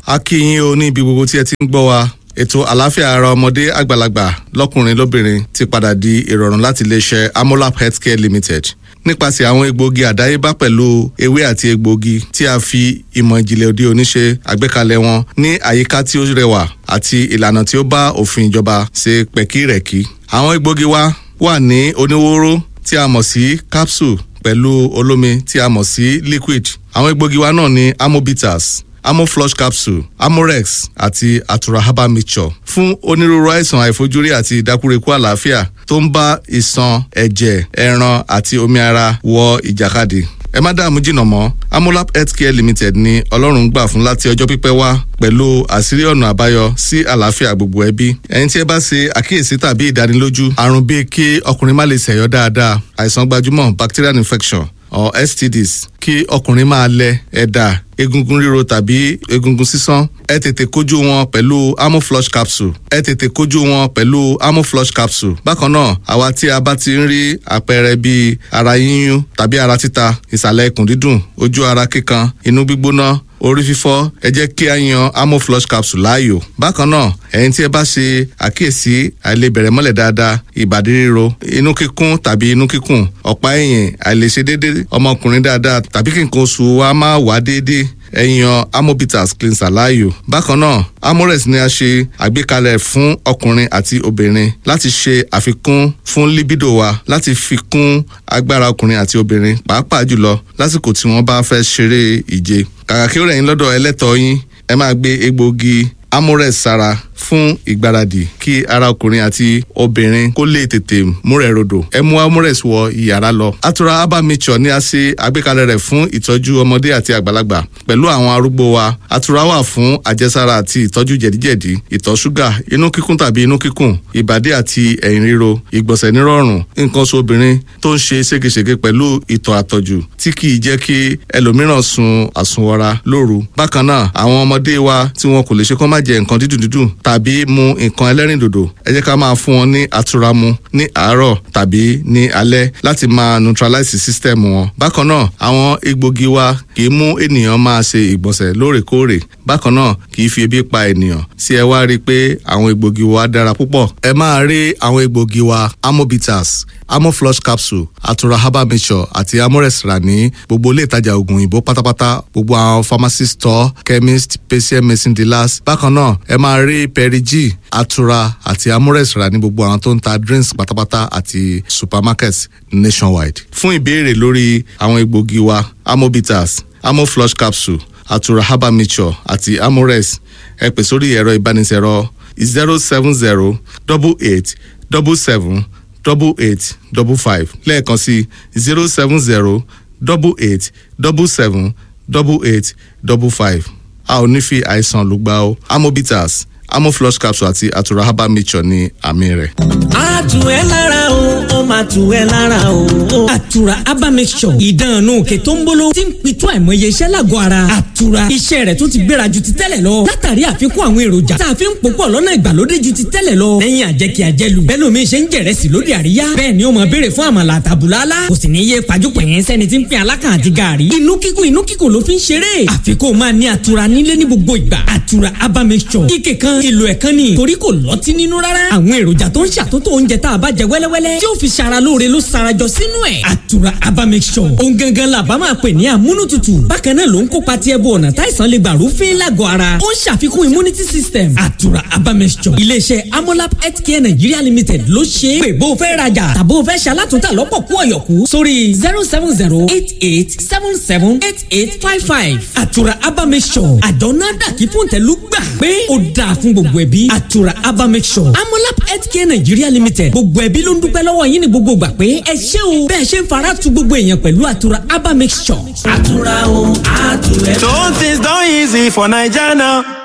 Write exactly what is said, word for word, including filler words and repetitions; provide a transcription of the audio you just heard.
A kí yín o ní ibi gbogbo tí ẹ ti ń gbọ́ wa. Ètò àlàáfíà ara ọmọdé àgbàlagbà lọ́kùnrin lóbìnrin ti padà di ìrọ̀rùn láti iléeṣẹ́ Amolap Healthcare Limited. Nípasẹ̀ àwọn egbòogi àdáyébá pẹ̀lú ewé àti egbòogi tí a fi ìmọ̀ ìjìnlẹ̀ òde òní ṣe àgbékalẹ̀ wọn ní àyíká tí ó rẹwà àti ìlànà tí ó bá òfin ìjọba ṣe pẹ̀kírẹ̀kí. Àwọn egbòogi wa wà ní oníwóró tí a mọ̀ sí capsule pẹ̀lú olómi tí a mọ̀ sí liquid. Àwọn egbòogi wa náà ní Amobitas, Amoflush capsule, Amorex àti Atura herbal mixture fún onírúurú àìsàn àìfojúrí àti ìdákúrekú àlàáfíà tó ń bá ìṣàn, ẹ̀jẹ̀, ẹran àti omi ara wọ ìjàkadì. Ẹ má dààmú jìnnà mọ́, Amolap Healthcare Limited ni Ọlọ́run gbà fún láti ọjọ́ pípẹ́ wá pẹ̀lú àṣírí ọ̀nà àbáyọ sí àlàáfíà gbogbo ẹbí. Ẹ̀yin tí ẹ bá ṣe àkíyèsí tàbí ìdánilójú àrùn bíi kí ọkùnrin má lè ṣẹ̀yọ́ dáadáa, àìsàn gbajúmọ̀ bacterial infection or S T Ds, kí ọkùnrin máa lẹ ẹ̀dà, egungun ríro tàbí egungun sísán, ẹ tètè kojú wọn pẹ̀lú Amoflush capsule. ẹ tètè kojú wọn pẹ̀lú Amoflush capsule. Bákan náà, àwa tí a bá ti ń rí àpẹẹrẹ bíi ara yíyún tàbí ara títa, ìsàlẹ̀ ikùn dídùn, ojú ara kíkan, inú gbígbóná, orí fífọ́, ẹ jẹ́ kí a yan Amoflush capsule láàyò. Bákan náà, ẹ̀yin tí ẹ bá ṣe àkíyèsí àìlebẹ̀rẹ̀ mọ́lẹ̀ dáadáa, ìbàdí ríro, inú kíkún tàbí inú kíkùn, ọ̀pá ẹ̀yìn, àìlèṣe déédéé ọmọkùnrin dáadáa tàbí kí nǹkan oṣù wa máa wá déédéé, ẹ yan Amobitas cleanser láàyò. Bákan náà, Amorex ni a ṣe àgbékalẹ̀ fún ọkùnrin àti obìnrin láti ṣe àfikún fún libido wa, láti fi kún agbára ọkùnrin àti obìnrin, pàápàá jùlọ lásìkò tí wọ́n bá fẹ́ ṣeré ìje. Kàkà kí ó rẹ̀ yín lọ́dọ̀ ẹlẹ́tọ̀ọ́ yín, ẹ máa gbé egbòogi Amorex sára fún ìgbáradì kí ara ọkùnrin àti obìnrin kó lè tètè múrẹ̀ rodò. Ẹ mú Amorex wọ ìyàrá lọ. Atura herbal mixture ni a ṣe àgbékalẹ̀ rẹ̀ fún ìtọ́jú ọmọdé àti àgbàlagbà pẹ̀lú àwọn arúgbó wa. Atura wà fún àjẹsára àti ìtọ́jú jẹ̀díjẹ̀dí, ìtọ̀ ṣúgà, inú kíkún tàbí inú kíkùn, ìbàdí àti ẹ̀yìn ríro, ìgbọ̀nsẹ̀ nírọ̀rùn, nǹkan oṣù obìnrin tó ń ṣe ségesège pẹ̀lú ìtọ̀ àtọ̀jù tí kì í jẹ́ kí ẹlòmíràn sun àsùnwọra lóru. Bákan náà, àwọn ọmọdé wa tí wọn kò lè ṣe kó má jẹ nǹkan dídùn dídùn tàbí mu nǹkan ẹlẹ́rìndòdò, ẹ jẹ́ ká máa fún wọn ní Atura mu ní àárọ̀ tàbí ní alẹ́ láti máa neutralize system wọn. Bákan náà, àwọn egbògi wa kì í mú ènìyàn máa ṣe ìgbọ̀nsẹ̀ lóòrèkóòrè. Bákan náà, kì í fi ebi pa ènìyàn. Sí ẹ wá rí i pé àwọn egbògi wa dára púpọ̀. Ẹ máa rí àwọn egbògi wa Amobitas, Amoflush capsule, Atura herbal mixture àti Amorex rà ní gbogbo ilé ìtajà oògùn òyìnbó pátápátá, gbogbo àwọn pharmacy store, chemist, patient medicine dealers. Bákan náà, ẹ máa rí Perigi, Atura àti Amorex rà ní gbogbo àwọn tó ń ta drinks pátápátá àti supermarkets nationwide. Fún ìbéèrè lórí àwọn egbògi wa Amobitas, Amoflush capsule, Atura herbal mixture àti Amorex, ẹ pè sórí ẹ̀rọ ìbánisọ̀rọ̀ zero seven zero eight eight seven seven double eight double five lẹ́ẹ̀kan sí zero seven zero eight eight seven seven double eight double five. A ò ní fi àìsàn lùgbà o. Amobitas, Amoflush capsule àti Atura herbal mixture ní àmì rẹ̀. A tù ẹ́ lára o, ó máa tù ẹ́ lára o. Atura herbal mixture, ìdánù òkè tó ń bolo tí ń pitú àìmọye iṣẹ́ lágọ̀ọ́ ara. Atura, iṣẹ́ rẹ̀ tún ti gbéra ju ti tẹ́lẹ̀ lọ látàrí àfikún àwọn èròjà tá a fi ń pòpọ̀ lọ́nà ìgbàlódé ju ti tẹ́lẹ̀ lọ. Lẹ́yìn àjẹkí àjẹlù, bẹ́ẹ̀ lómi ṣe ń jẹ̀rẹ̀sì lóde àríyá. Bẹ́ẹ̀ ni ó máa béèrè fún àmàlà àtàbùlálá. Kò sì ní yé pajúpẹ̀yìn sẹ́ni tí ń pín alákàn àti gààrí. Inú kíkùn inú kíkùn ló fi ń ṣeré. Àfikún máa ní Atura nílé ní gbogbo ìgbà. Atura herbal mixture, ike kan ìlò ẹ̀kan ni torí kò lọ́tí nínú rárá. Àwọn èròjà tó ń ṣàtúntò oúnjẹ tá a bá jẹ wẹ́lẹ́wẹ́lẹ́ tí ó fi ṣara lóore ló sarajọ sínú ẹ̀. Atura herbal mixture, ohun gangan la bá máa pè ní amúnútutù. Bákan náà ló ń kópa tí ẹbú ọ̀nà táìsàn lè gbà rúfin lágọ̀ọ́ ara. Ó ń ṣàfikún immunity system. Atura herbal mixture, iléeṣẹ́ Amolap Healthcare Nigeria Limited ló ṣe é. Pè bó o fẹ́ rajà tàbó o fẹ́ ṣalátúntà lọ́pọ̀ kú ọ̀yọ̀kú sórí zero seven zero eight eight seven seven eight eight five five. Atura herbal mixture, àjọ náà dàkí fún tẹ̀lú gbà pé ó dáa fún gbogbo ẹbí. Atura herbal mixture, Amolap Healthcare Nigeria Limited, gbogbo ẹbí ló ń dúpẹ́ lọ́wọ́ yín ní gbogbo gbà pé ẹ ṣé o bẹ́ẹ̀ ṣe ń fara tu gbogbo èèyàn pẹ̀lú Atura herbal mixture. Atura o, Atura. So things done easy for Naija now.